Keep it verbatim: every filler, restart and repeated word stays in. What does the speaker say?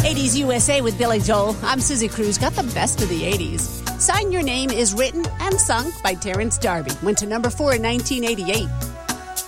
eighties U S A with Billy Joel. I'm Susie Cruz. Got the best of the eighties. Sign Your Name is written and sung by Terrence Darby. Went to number four in nineteen eighty-eight.